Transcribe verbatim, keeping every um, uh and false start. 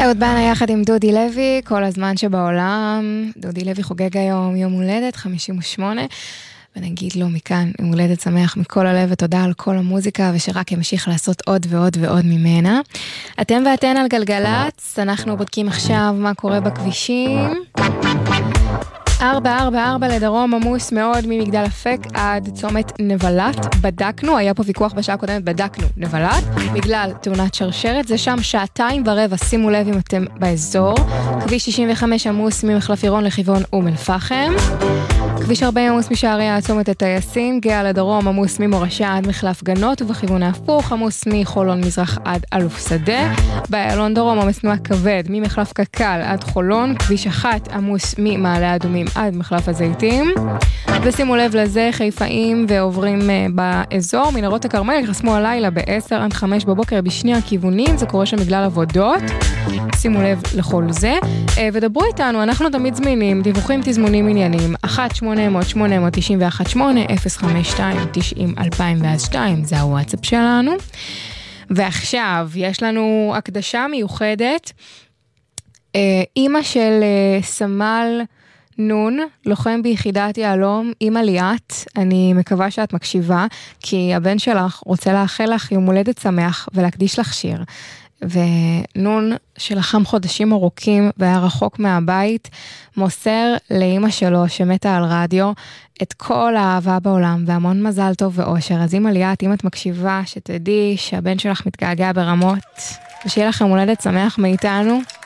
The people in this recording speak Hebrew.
אהוד בנה יחד עם דודי לוי, כל הזמן שבעולם. דודי לוי חוגג היום יום הולדת, חמישים ושמונה, ונגיד לו מכאן, יום הולדת שמח מכל הלב, ותודה על כל המוזיקה, ושרק ימשיך לעשות עוד ועוד ועוד ממנה. אתם ואתן על גלגלץ, אנחנו בודקים עכשיו מה קורה בכבישים. ארבע ארבע ארבע לדרום עמוס מאוד ממגדל אפק עד צומת נבלת. בדקנו, היה פה ויכוח בשעה הקודמת, בדקנו נבלת בגלל תאונת שרשרת, זה שם שעתיים ורבע, שימו לב אם אתם באזור. כביש שישים וחמש עמוס ממחלף עירון לכיוון אום אל פחם. כביש ארבעים עמוס משעריה עד צומת הטייסים, גאה לדרום עמוס ממורשה עד מחלף גנות, ובכיוון ההפוך עמוס מחולון מזרח עד אלוף שדה. באיילון דרום עומס תנועה כבד ממחלף קקל עד חולון, כביש אחת עמוס ממעלה אדומים עד מחלף הזיתים. ושימו לב לזה, חיפאים ועוברים באזור, מנהרות הכרמל יחסמו הלילה ב-עשר עד חמש בבוקר בשני הכיוונים, זה קורה שם בגלל עבודות. שימו לב לכל זה, ודברו איתנו, אנחנו תמיד זמינים, דיווחים, תזמונים, עניינים, אחת שמונה אפס אפס שמונה תשע אחת שמונה אפס חמש שתיים תשעים אלפיים שתיים, זה הוואטסאפ שלנו. ועכשיו יש לנו הקדשה מיוחדת, אמא של סמל נון, לוחם ביחידת יעלום, אמא ליאת, אני מקווה שאת מקשיבה, כי הבן שלך רוצה לאחל לך יום הולדת שמח ולהקדיש לך שיר. ונון שלחם חודשים ארוכים והיה רחוק מהבית, מוסר לאמא שלו שמתה על רדיו את כל האהבה בעולם והמון מזל טוב ואושר. אז אמא ליאת, אם את מקשיבה, שתדעי שהבן שלך מתגעגע ברמות, ושיהיה לכם הולדת שמח מאיתנו.